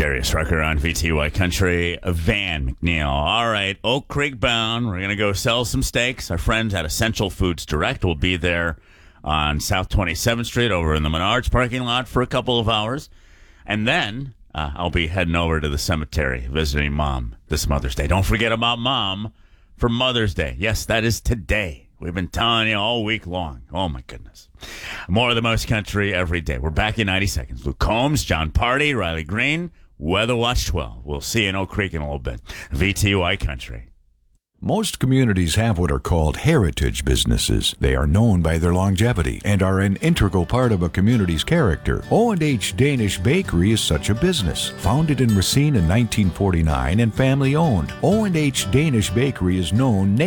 Darius Rucker on VTY Country. Van McNeil. All right, Oak Creek bound. We're going to go sell some steaks. Our friends at Essential Foods Direct will be there on South 27th Street over in the Menards parking lot for a couple of hours. And then I'll be heading over to the cemetery visiting Mom this Mother's Day. Don't forget about Mom for Mother's Day. Yes, that is today. We've been telling you all week long. Oh, my goodness. More of the most country every day. We're back in 90 seconds. Luke Combs, John Party, Riley Green, Weather Watch 12. We'll see you in Oak Creek in a little bit. VTY Country. Most communities have what are called heritage businesses. They are known by their longevity and are an integral part of a community's character. O&H Danish Bakery is such a business. Founded in Racine in 1949 and family owned, O&H Danish Bakery is known